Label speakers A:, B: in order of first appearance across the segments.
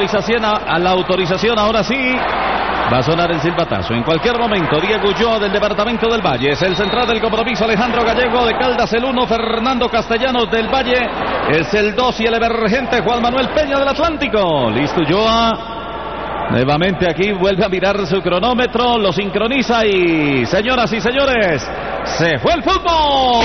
A: A la autorización, ahora sí va a sonar el silbatazo. En cualquier momento, Diego Ulloa del departamento del Valle es el central del compromiso. Alejandro Gallego de Caldas el 1, Fernando Castellanos del Valle es el 2 y el emergente Juan Manuel Peña del Atlántico. Listo Ulloa. Nuevamente aquí vuelve a mirar su cronómetro, lo sincroniza y, señoras y señores, se fue el fútbol.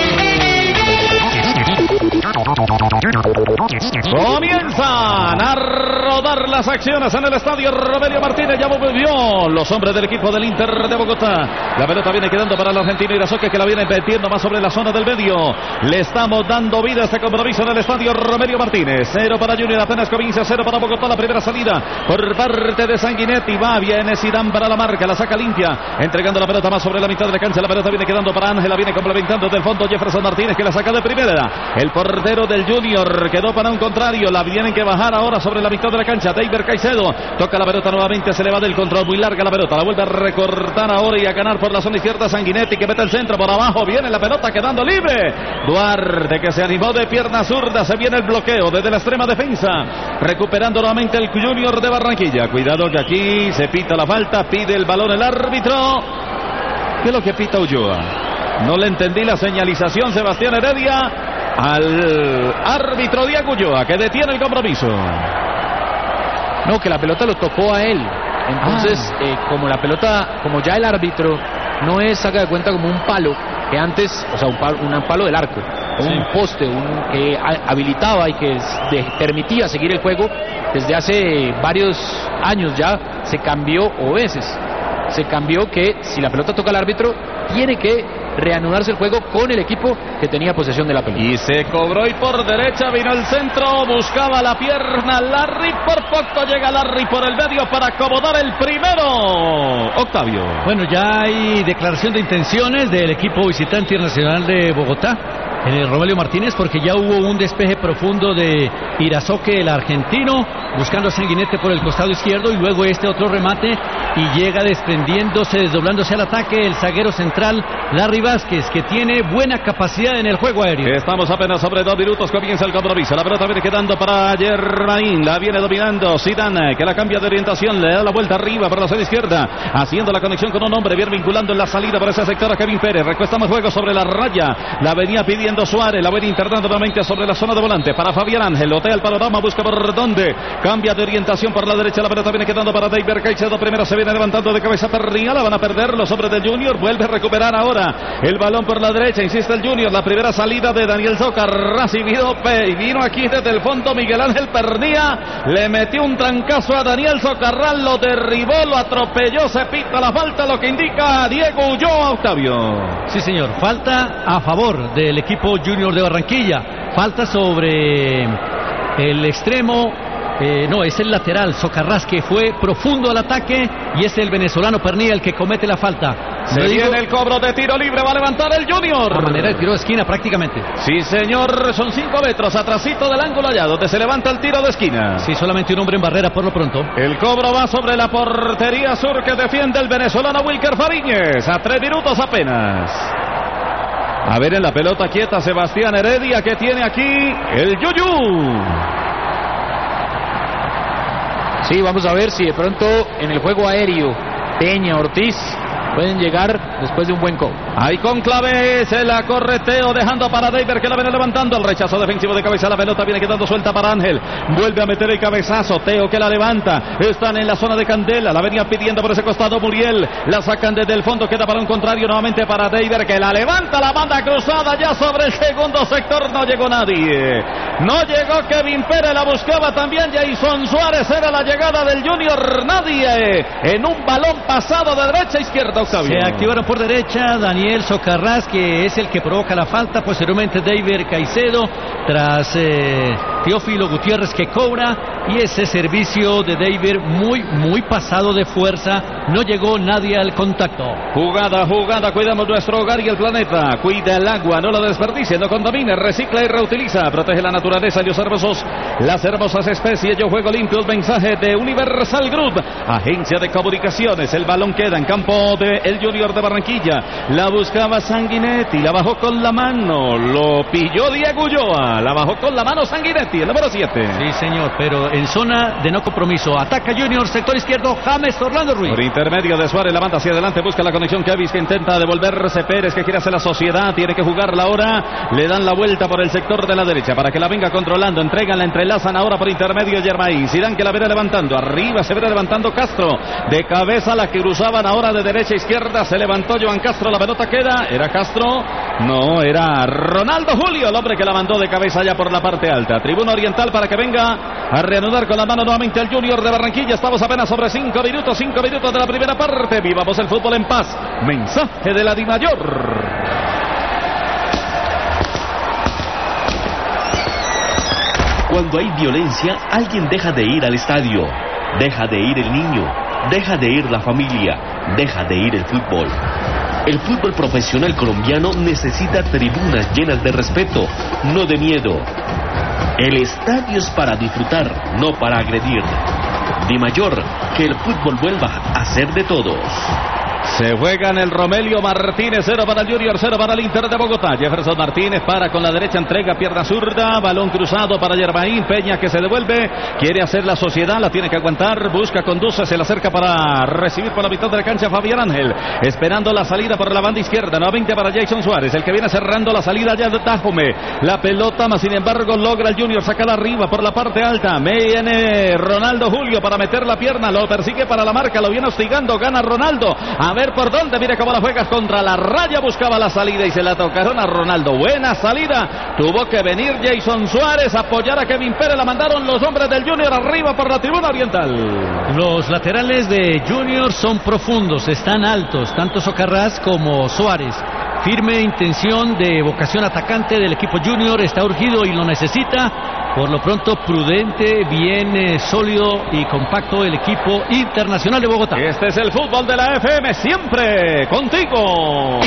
A: Comienzan a rodar las acciones en el estadio Romelio Martínez. Ya volvió los hombres del equipo del Inter de Bogotá. La pelota viene quedando para el argentino Irazoque, que la viene metiendo más sobre la zona del medio. Le estamos dando vida a este compromiso en el estadio Romelio Martínez. 0 para Junior, apenas comienza, 0 para Bogotá. La primera salida por parte de Sanguinetti. Va, viene Zidane para la marca, la saca limpia, entregando la pelota más sobre la mitad de la cancha. La pelota viene quedando para Ángel, la viene complementando del fondo Jefferson Martínez, que la saca de primera. El portero del Junior quedó para un contrario. La tienen que bajar ahora sobre la mitad de la cancha. David Caicedo toca la pelota nuevamente, se le va del control, muy larga la pelota, la vuelve a recortar ahora y a ganar por la zona izquierda Sanguinetti, que mete el centro por abajo, viene la pelota quedando libre. Duarte, que se animó de pierna zurda, se viene el bloqueo desde la extrema defensa, recuperando nuevamente el Junior de Barranquilla. Cuidado que aquí se pita la falta, pide el balón el árbitro. ¿Qué es lo que pita Ulloa? No le entendí la señalización, Sebastián Heredia, al árbitro Diego Ulloa, que detiene el compromiso.
B: No, que la pelota lo tocó a él. Entonces, como la pelota, como ya el árbitro no es, haga de cuenta, como un palo, que antes, o sea, un palo del arco, o un poste, que habilitaba y que permitía seguir el juego, desde hace varios años ya se cambió, o veces se cambió, que si la pelota toca al árbitro, tiene que reanudarse el juego con el equipo que tenía posesión de la pelota.
A: Y se cobró y por derecha vino el centro, buscaba la pierna Larry, por poco llega Larry por el medio para acomodar el primero. Octavio.
C: Bueno, ya hay declaración de intenciones del equipo visitante Nacional de Bogotá en el Romelio Martínez, porque ya hubo un despeje profundo de Irazoque, el argentino, buscando a Sanguinetti por el costado izquierdo, y luego este otro remate, y llega desprendiéndose, desdoblándose al ataque el zaguero central Larry Vázquez, que tiene buena capacidad en el juego aéreo.
A: Estamos apenas sobre 2 minutos, comienza el compromiso. La pelota viene quedando para Germain, la viene dominando Zidane, que la cambia de orientación, le da la vuelta arriba por la zona izquierda, haciendo la conexión con un hombre, bien vinculando en la salida por ese sector a Kevin Pérez. Recuestamos juego sobre la raya, la venía pidiendo Suárez, la viene internando nuevamente sobre la zona de volante para Fabián Ángel, lotea el panorama, busca por dónde, cambia de orientación por la derecha, la pelota viene quedando para David Caicedo, primero se viene levantando de cabeza Perría, la van a perder los hombres del Junior, vuelve a recuperar ahora el balón por la derecha, insiste el Junior, la primera salida de Daniel Socarrás y vino aquí desde el fondo Miguel Ángel Pernía, le metió un trancazo a Daniel Socarrás, lo derribó, lo atropelló, se pita la falta, lo que indica Diego Ulloa. Octavio.
C: Sí, señor, falta a favor del equipo Junior de Barranquilla, falta sobre el extremo, no, es el lateral Socarrás, que fue profundo al ataque, y es el venezolano Pernía el que comete la falta.
A: Se viene el cobro de tiro libre, va a levantar el Junior.
C: A manera de tiro de esquina prácticamente.
A: Sí, señor, son 5 metros, atrasito del ángulo allá, donde se levanta el tiro de esquina.
C: Sí, solamente un hombre en barrera por lo pronto.
A: El cobro va sobre la portería sur que defiende el venezolano Wilker Fariñez, a 3 minutos apenas. A ver en la pelota quieta Sebastián Heredia, que tiene aquí el Yuyu.
B: Sí, vamos a ver si de pronto en el juego aéreo Peña, Ortiz pueden llegar después de un buen cobro.
A: Ahí con clave se la correteo, dejando para David, que la viene levantando. El rechazo defensivo de cabeza, la pelota viene quedando suelta para Ángel, vuelve a meter el cabezazo, Teo que la levanta, están en la zona de Candela, la venía pidiendo por ese costado Muriel, la sacan desde el fondo, queda para un contrario nuevamente para David, que la levanta, la banda cruzada ya sobre el segundo sector, no llegó nadie, no llegó Kevin Pérez, la buscaba también Jason Suárez, era la llegada del Junior, nadie, en un balón pasado de derecha a izquierda. Octavio.
C: Se activaron por derecha Daniel Socarrás, que es el que provoca la falta, posteriormente David Caicedo, tras Teófilo Gutiérrez, que cobra, y ese servicio de David muy pasado de fuerza, no llegó nadie al contacto.
A: Jugada, cuidamos nuestro hogar y el planeta, cuida el agua, no la desperdicie, no contamine, recicla y reutiliza, protege la naturaleza y los hermosos, las hermosas especies. Yo juego limpio, el mensaje de Universal Group, agencia de comunicaciones. El balón queda en campo de el Junior de Barranquilla, la buscaba Sanguinetti, la bajó con la mano, lo pilló Diego Ulloa, la bajó con la mano Sanguinetti. Betty, el número 7.
C: Sí, señor, pero en zona de no compromiso. Ataca Junior, sector izquierdo, James Orlando Ruiz.
A: Por intermedio de Suárez, la banda hacia adelante, busca la conexión Kevin, que intenta devolverse Pérez, que quiere hacer la sociedad, tiene que jugarla ahora, le dan la vuelta por el sector de la derecha para que la venga controlando, entregan, la entrelazan ahora por intermedio Germain, Zidane que la verá levantando, arriba se verá levantando Castro, de cabeza la que cruzaban ahora de derecha a izquierda, se levantó Joan Castro, la pelota queda, ¿era Castro? No, era Ronaldo Julio, el hombre que la mandó de cabeza ya por la parte alta, tribuna oriental para que venga a reanudar con la mano nuevamente el Junior de Barranquilla, estamos apenas sobre 5 minutos de la primera parte, vivamos el fútbol en paz, mensaje de la Dimayor.
D: Cuando hay violencia, alguien deja de ir al estadio, deja de ir el niño, deja de ir la familia, deja de ir el fútbol. El fútbol profesional colombiano necesita tribunas llenas de respeto, no de miedo. El estadio es para disfrutar, no para agredir. Dimayor, que el fútbol vuelva a ser de todos.
A: Se juega en el Romelio Martínez, 0 para el Junior, 0 para el Inter de Bogotá. Jefferson Martínez para con la derecha, entrega pierna zurda, balón cruzado para Germain, Peña que se devuelve, quiere hacer la sociedad, la tiene que aguantar, busca, conduce, se le acerca para recibir por la mitad de la cancha Fabián Ángel, esperando la salida por la banda izquierda, nuevamente para Jason Suárez, el que viene cerrando la salida ya de Tajome, la pelota, más sin embargo logra el Junior sacarla arriba por la parte alta, viene Ronaldo Julio para meter la pierna, lo persigue para la marca, lo viene hostigando, gana Ronaldo, a ver por dónde, mire cómo la juegas contra la raya, buscaba la salida y se la tocaron a Ronaldo, buena salida, tuvo que venir Jason Suárez a apoyar a Kevin Pérez, la mandaron los hombres del Junior arriba por la tribuna oriental.
C: Los laterales de Junior son profundos, están altos, tanto Socarrás como Suárez. Firme intención de vocación atacante del equipo Junior, está urgido y lo necesita. Por lo pronto, prudente, bien sólido y compacto el equipo Internacional de Bogotá.
A: Este es el fútbol de la FM, siempre contigo.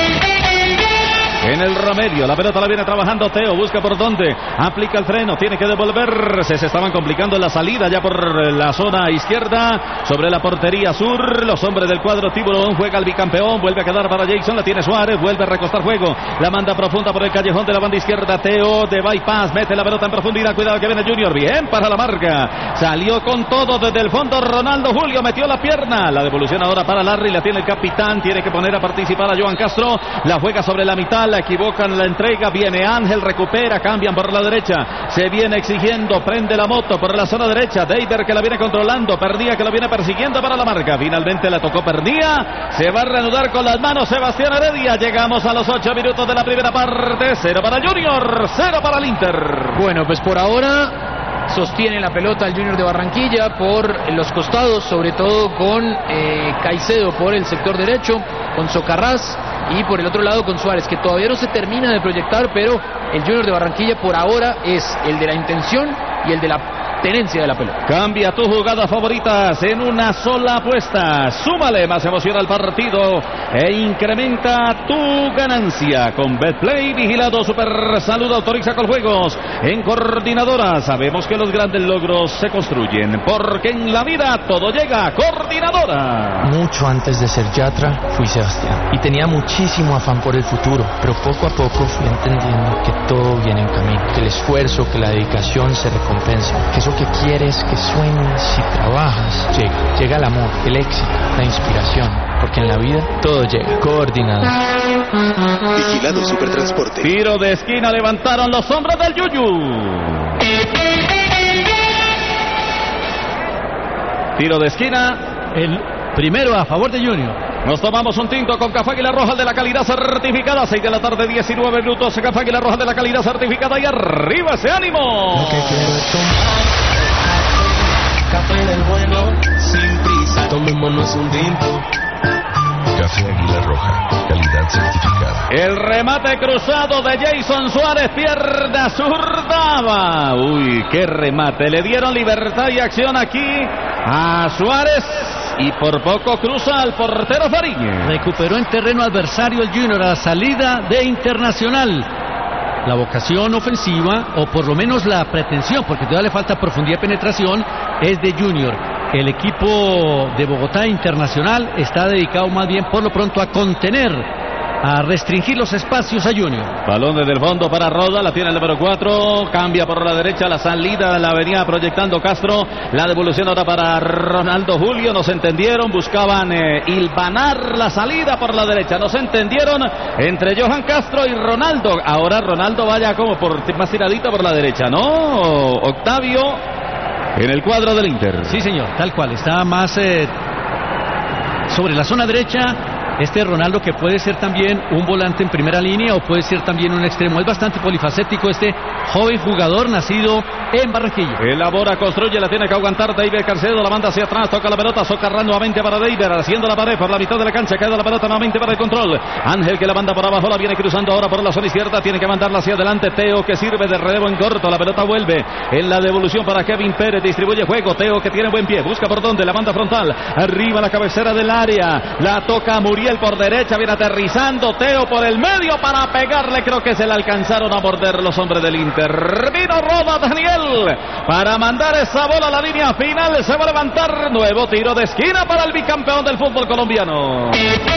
A: En el Romelio, la pelota la viene trabajando Teo, busca por dónde, aplica el freno, tiene que devolverse, se estaban complicando la salida ya por la zona izquierda, sobre la portería sur, los hombres del cuadro Tiburón, juega el bicampeón, vuelve a quedar para Jason, la tiene Suárez, vuelve a recostar juego, la manda profunda por el callejón de la banda izquierda, Teo de bypass, mete la pelota en profundidad, cuidado que viene Junior, bien para la marca, salió con todo desde el fondo Ronaldo Julio, metió la pierna, la devolución ahora para Larry, la tiene el capitán, tiene que poner a participar a Joan Castro, la juega sobre la mitad, la equivocan la entrega, viene Ángel, recupera, cambian por la derecha, se viene exigiendo, prende la moto por la zona derecha, Deider que la viene controlando, Perdía que la viene persiguiendo para la marca, finalmente la tocó Perdía, se va a reanudar con las manos Sebastián Heredia, llegamos a los 8 minutos de la primera parte, 0 para Junior, 0 para el Inter.
B: Bueno, pues por ahora sostiene la pelota el Junior de Barranquilla por los costados, sobre todo con Caicedo por el sector derecho, con Socarrás y por el otro lado con Suárez, que todavía no se termina de proyectar, pero el Junior de Barranquilla por ahora es el de la intención y el de la tenencia de la pelota.
A: Cambia tus jugadas favoritas en una sola apuesta. Súmale más emoción al partido e incrementa tu ganancia con Betplay, vigilado Super Salud, autoriza con juegos. En Coordinadora sabemos que los grandes logros se construyen, porque en la vida todo llega a Coordinadora.
E: Mucho antes de ser Yatra fui Sebastián y tenía muchísimo afán por el futuro, pero poco a poco fui entendiendo que todo viene en camino, que el esfuerzo, que la dedicación se recompensa, que eso que quieres, que sueñas y trabajas, llega el amor, el éxito, la inspiración, porque en la vida todo llega. Coordinado.
F: Vigilado Supertransporte.
A: Tiro de esquina, levantaron los hombres del Yuyu. Tiro de esquina.
C: El primero a favor de Junior.
A: Nos tomamos un tinto con Café Águila Roja de la calidad certificada. 6 de la tarde, 19 minutos. Café Águila Roja de la calidad certificada. Y arriba ese ánimo.
E: Lo que quiero es tomar café del bueno, sin prisa. Tomémonos un tinto.
F: Café Águila Roja, calidad certificada.
A: El remate cruzado de Jason Suárez, pierna zurda. Uy, qué remate. Le dieron libertad y acción aquí a Suárez. Y por poco cruza al portero Fariñez.
C: Recuperó en terreno adversario el Junior a la salida de Internacional. La vocación ofensiva, o por lo menos la pretensión, porque todavía le falta profundidad de penetración, es de Junior. El equipo de Bogotá Internacional está dedicado más bien por lo pronto a contener a restringir los espacios a Junior.
A: Balón desde el fondo para Roda, la tiene el número 4, cambia por la derecha, la salida la venía proyectando Castro, la devolución ahora para Ronaldo Julio, no se entendieron, buscaban hilvanar la salida por la derecha, no se entendieron entre Johan Castro y Ronaldo, ahora Ronaldo vaya como por más tiradita por la derecha, ¿no? Octavio en el cuadro del Inter.
C: Sí, señor, tal cual, está más sobre la zona derecha. Este Ronaldo, que puede ser también un volante en primera línea o puede ser también un extremo. Es bastante polifacético este joven jugador nacido en Barranquilla.
A: Elabora, construye, la tiene que aguantar David Carcedo, la manda hacia atrás, toca la pelota, Socarrán nuevamente para David, haciendo la pared por la mitad de la cancha, queda la pelota nuevamente para el control. Ángel que la manda por abajo, la viene cruzando ahora por la zona izquierda, tiene que mandarla hacia adelante. Teo que sirve de relevo en corto, la pelota vuelve en la devolución para Kevin Pérez, distribuye juego. Teo que tiene buen pie, busca por dónde, la manda frontal, arriba la cabecera del área, la toca Muriel por derecha, viene aterrizando Teo por el medio para pegarle, creo que se le alcanzaron a morder los hombres del Inter. Vino Roda Daniel para mandar esa bola a la línea final, se va a levantar, nuevo tiro de esquina para el bicampeón del fútbol colombiano.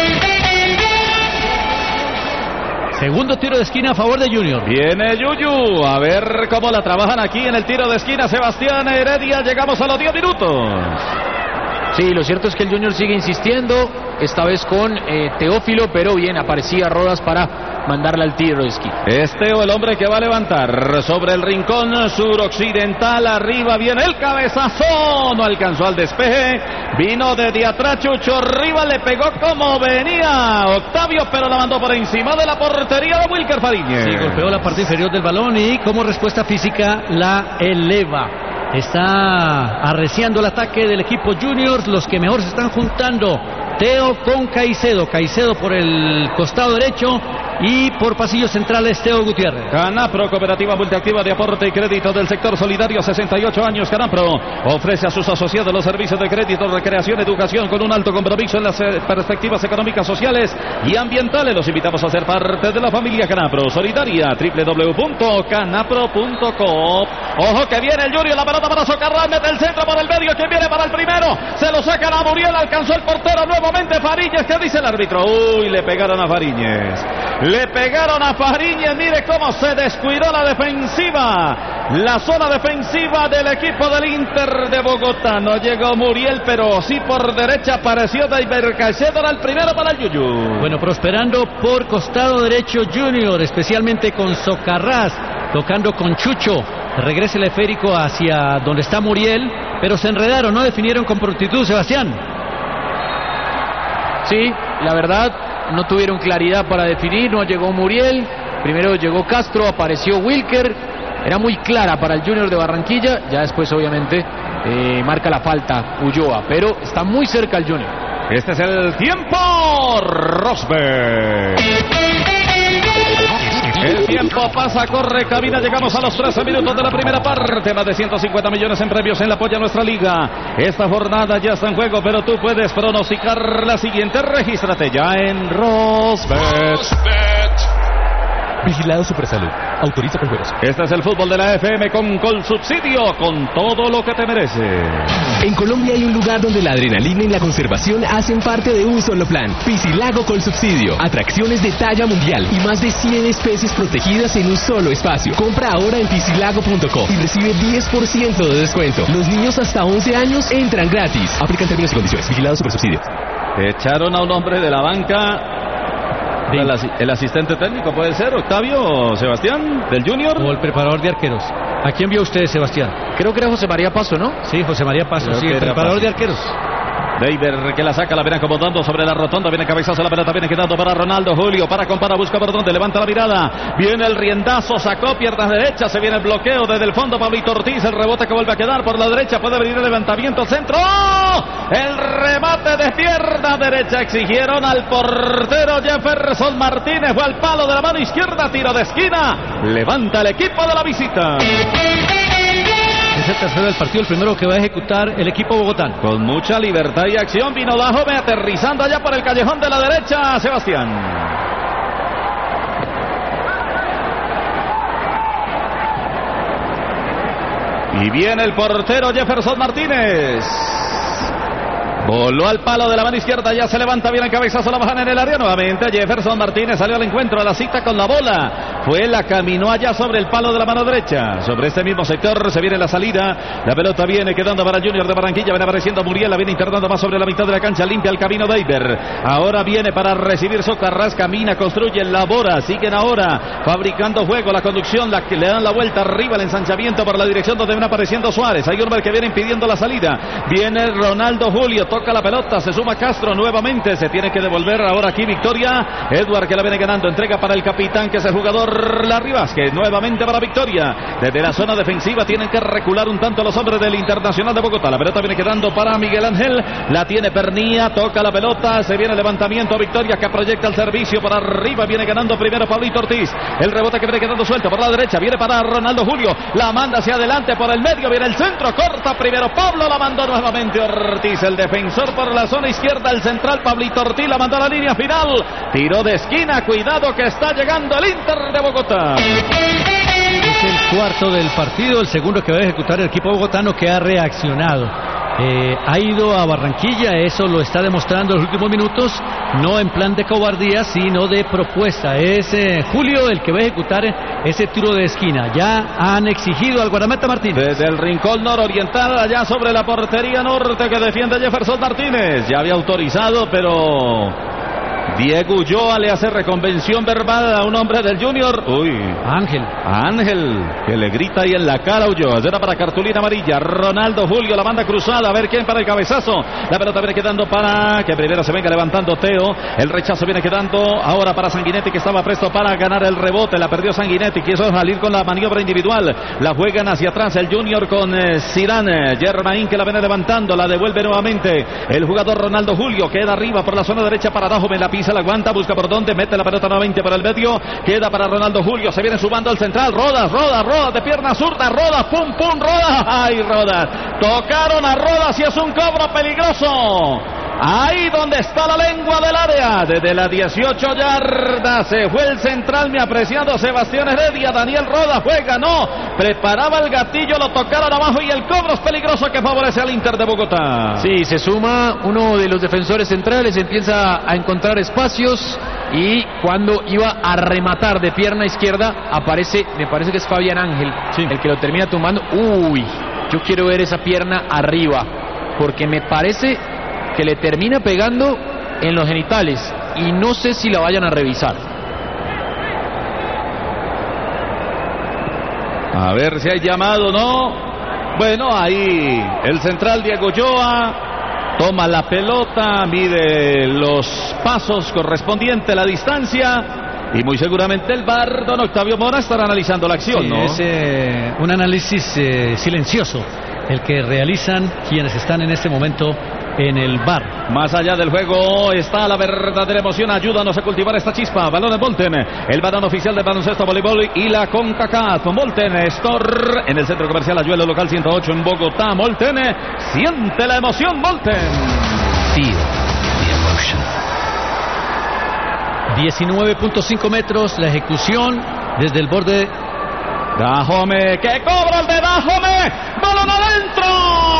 C: Segundo tiro de esquina a favor de Junior.
A: Viene Yuyu, a ver cómo la trabajan aquí en el tiro de esquina Sebastián Heredia, llegamos a los 10 minutos.
B: Sí, lo cierto es que el Junior sigue insistiendo, esta vez con Teófilo, pero bien, aparecía Rodas para mandarla al tiro de esquina.
A: Es Teo el hombre que va a levantar sobre el rincón suroccidental, arriba viene el cabezazo, no alcanzó al despeje, vino desde atrás Chucho Rivas, le pegó como venía Octavio, pero la mandó por encima de la portería de Wilker Fariñez.
C: Sí, golpeó la parte inferior del balón y como respuesta física la eleva. Está arreciando el ataque del equipo Juniors, los que mejor se están juntando. Teo con Caicedo, Caicedo por el costado derecho y por pasillos centrales Teo Gutiérrez.
A: Canapro, cooperativa multiactiva de aporte y crédito del sector solidario, 68 años. Canapro ofrece a sus asociados los servicios de crédito, recreación, educación con un alto compromiso en las perspectivas económicas, sociales y ambientales. Los invitamos a ser parte de la familia Canapro Solidaria, www.canapro.com. Ojo que viene el Junior, la pelota para Socarrán, mete el centro por el medio, quien viene para el primero, se lo sacan a Muriel, alcanzó el portero nuevamente Fariñez, ¿qué dice el árbitro? Uy, le pegaron a Fariñez. Le pegaron a Fariñez, mire cómo se descuidó la defensiva, la zona defensiva del equipo del Inter de Bogotá. No llegó Muriel, pero sí por derecha apareció David Caicedo, era el primero para el Yuyu.
C: Bueno, prosperando por costado derecho Junior, especialmente con Socarrás, tocando con Chucho. Regresa el esférico hacia donde está Muriel, pero se enredaron, no definieron con prontitud, Sebastián.
B: Sí, la verdad, no tuvieron claridad para definir, no llegó Muriel, primero llegó Castro, apareció Wilker, era muy clara para el Junior de Barranquilla, ya después obviamente marca la falta Ulloa, pero está muy cerca el Junior.
A: Este es el tiempo, Rosberg. El tiempo pasa, corre, cabina, llegamos a los 13 minutos de la primera parte. Más de 150 millones en premios en la Polla Nuestra Liga. Esta jornada ya está en juego, pero tú puedes pronosticar la siguiente. Regístrate ya en Rosbet.
G: Vigilado Supersalud. Autoriza con juegos.
A: Este es el fútbol de la FM con Colsubsidio, con todo lo que te merece.
G: En Colombia hay un lugar donde la adrenalina y la conservación hacen parte de un solo plan. Piscilago Colsubsidio. Atracciones de talla mundial y más de 100 especies protegidas en un solo espacio. Compra ahora en piscilago.co y recibe 10% de descuento. Los niños hasta 11 años entran gratis. Aplican términos y condiciones. Vigilado Supersubsidio.
A: Echaron a un hombre de la banca. El asistente técnico puede ser Octavio, Sebastián, del Junior.
C: O el preparador de arqueros. ¿A quién vio usted, Sebastián?
B: Creo que era José María Paso, ¿no?
C: Sí, José María Paso, sí, el preparador de arqueros.
A: David que la saca, la viene acomodando sobre la rotonda, viene cabezazo, la pelota viene quedando para Ronaldo Julio, para compara, busca por donde, levanta la mirada, viene el riendazo, sacó piernas derecha, se viene el bloqueo desde el fondo, Pablito Ortiz, el rebote que vuelve a quedar por la derecha, puede venir el levantamiento, centro, ¡oh! El remate de pierna derecha, exigieron al portero Jefferson Martínez, fue al palo de la mano izquierda, tiro de esquina, levanta el equipo de la visita.
C: Es el tercero del partido, el primero que va a ejecutar el equipo bogotano.
A: Con mucha libertad y acción vino la joven aterrizando allá por el callejón de la derecha, Sebastián. Y viene el portero Jefferson Martínez. Voló al palo de la mano izquierda, ya se levanta bien el cabezazo, la bajan en el área nuevamente. Jefferson Martínez salió al encuentro, a la cita con la bola. Caminó allá sobre el palo de la mano derecha. Sobre este mismo sector se viene la salida. La pelota viene quedando para Junior de Barranquilla. Viene apareciendo Muriel, la viene internando más sobre la mitad de la cancha. Limpia el camino Deiber. Ahora viene para recibir Socarrás. Camina, construye, elabora. Siguen ahora fabricando juego. La conducción, le dan la vuelta arriba, el ensanchamiento por la dirección donde viene apareciendo Suárez. Hay un hombre que viene impidiendo la salida. Viene Ronaldo Julio. Toca la pelota. Se suma Castro nuevamente. Se tiene que devolver ahora aquí Victoria. Edward que la viene ganando. Entrega para el capitán, que es el jugador Larry Vázquez. Nuevamente para Victoria. Desde la zona defensiva tienen que recular un tanto los hombres del Internacional de Bogotá. La pelota viene quedando para Miguel Ángel. La tiene Pernía. Toca la pelota. Se viene el levantamiento. Victoria que proyecta el servicio para arriba. Viene ganando primero Pablito Ortiz. El rebote que viene quedando suelto por la derecha. Viene para Ronaldo Julio. La manda hacia adelante por el medio. Viene el centro. Corta primero Pablo. La mandó nuevamente Ortiz. El defensor por la zona izquierda. El central Pablito Ortiz. La mandó a la línea final. Tiro de esquina. Cuidado que está llegando el Inter de Bogotá.
C: Es el cuarto del partido, el segundo que va a ejecutar el equipo bogotano, que ha reaccionado. Ha ido a Barranquilla, eso lo está demostrando en los últimos minutos, no en plan de cobardía, sino de propuesta. Es Julio el que va a ejecutar ese tiro de esquina. Ya han exigido al guardameta Martínez.
A: Desde el rincón nororiental, allá sobre la portería norte que defiende Jefferson Martínez. Ya había autorizado, pero Diego Ulloa le hace reconvención verbal a un hombre del Junior. Ángel, que le grita ahí en la cara a Ulloa. Era para cartulina amarilla. Ronaldo Julio, la banda cruzada. A ver quién para el cabezazo. La pelota viene quedando para que primero se venga levantando Teo. El rechazo viene quedando ahora para Sanguinetti, que estaba presto para ganar el rebote. La perdió Sanguinetti. Quiso salir con la maniobra individual. La juegan hacia atrás el Junior con Zidane. Germain que la viene levantando. La devuelve nuevamente el jugador Ronaldo Julio. Queda arriba por la zona derecha para abajo. La pisa, la aguanta, busca por dónde, mete la pelota nuevamente para el medio, queda para Ronaldo Julio, se viene sumando al central, Rodas de pierna zurda, Rodas, pum, Rodas, ay Rodas, tocaron a Rodas y es un cobro peligroso. Ahí donde está la lengua del área, desde las 18 yardas, se fue el central, mi apreciado Sebastián Heredia. Daniel Rodas juega, no, preparaba el gatillo, lo tocaron abajo y el cobro es peligroso que favorece al Inter de Bogotá.
B: Sí, se suma uno de los defensores centrales, empieza a encontrar espacios y cuando iba a rematar de pierna izquierda, aparece, me parece que es Fabián Ángel, sí, el que lo termina tumbando. Uy, yo quiero ver esa pierna arriba, porque me parece que le termina pegando en los genitales y no sé si la vayan a revisar.
A: A ver si hay llamado, ¿no? Bueno, ahí el central Diego Ulloa toma la pelota, mide los pasos correspondientes, la distancia, y muy seguramente el VAR, don Octavio Mora, estará analizando la acción,
C: sí,
A: ¿no?
C: Es un análisis silencioso el que realizan quienes están en este momento en el VAR.
A: Más allá del juego está la verdadera emoción. Ayúdanos a cultivar esta chispa. Balón de Molten, el balón oficial de baloncesto, voleibol y la CONCACAF. Molten Store en el centro comercial Ayuelo, local 108 en Bogotá. Molten, siente la emoción, Molten.
H: Feel the emotion.
C: 19.5 metros la ejecución desde el borde.
A: Dajome, que cobra el de Dajome. Balón adentro.